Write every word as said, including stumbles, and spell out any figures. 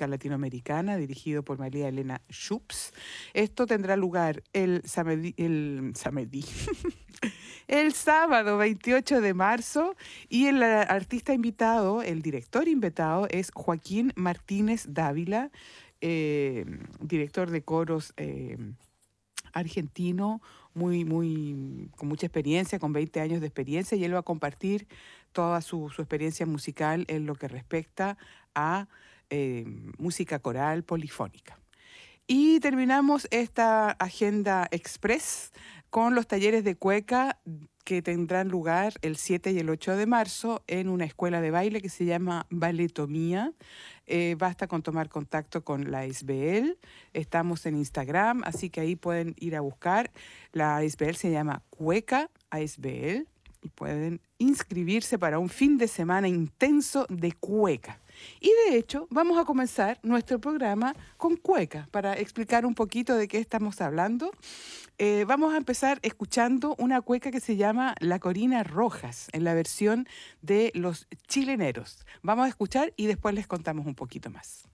Música Latinoamericana, dirigido por María Elena Schupps. Esto tendrá lugar el, samedi- el, samedi- el sábado veintiocho de marzo y el eh, artista invitado, el director invitado es Joaquín Martínez Dávila, eh, director de coros eh, argentino, muy, muy, con mucha experiencia, con veinte años de experiencia, y él va a compartir toda su, su experiencia musical en lo que respecta a eh, música coral polifónica. Y terminamos esta agenda express con los talleres de cueca que tendrán lugar el siete y el ocho de marzo en una escuela de baile que se llama Balletomía. Eh, basta con tomar contacto con la ISBEL. Estamos en Instagram, así que ahí pueden ir a buscar. La ISBEL se llama Cueca ISBEL y pueden inscribirse para un fin de semana intenso de cueca. Y de hecho, vamos a comenzar nuestro programa con cueca para explicar un poquito de qué estamos hablando. Eh, vamos a empezar escuchando una cueca que se llama La Corina Rojas, en la versión de los chileneros. Vamos a escuchar y después les contamos un poquito más.